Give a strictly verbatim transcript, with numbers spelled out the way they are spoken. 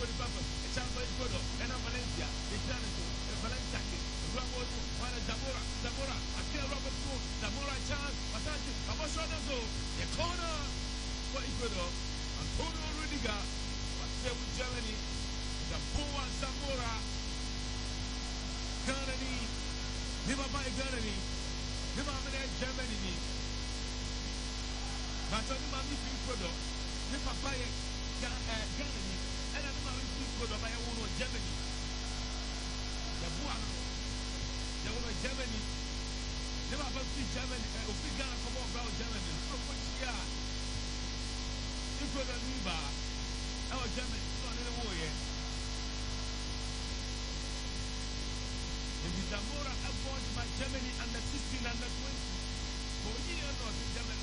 Kodi Papa, a Champa Kodo, and a Valencia, the Janico, the Valencia, Ramos, Mana Zamora, Zamora, a Kill Robert Moon, Zamora Chan, Matati, Aboshonazo, the corner for Ecuador, Antonio Rudiger, what's there with Germany, the Boa Zamora, Germany, Never by Germany, never by Germany. But only my missing Ecuador, never by Germany, and I'm not missing Ecuador by a woman of Germany. The Buano, the woman Germany, never by Germany, or Ghana come over about Germany. So much, yeah. Ecuador, Niba, our Germany, not in the war yet. And the Zamora avoided by Germany under sixteen under twenty. For a year, not in Germany.